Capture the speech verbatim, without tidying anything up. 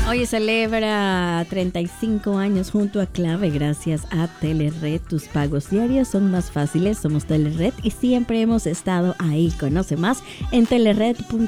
Hoy celebra treinta y cinco años junto a Clave gracias a Telered. Tus pagos diarios son más fáciles. Somos Telered y siempre hemos estado ahí. Conoce más en telered punto com.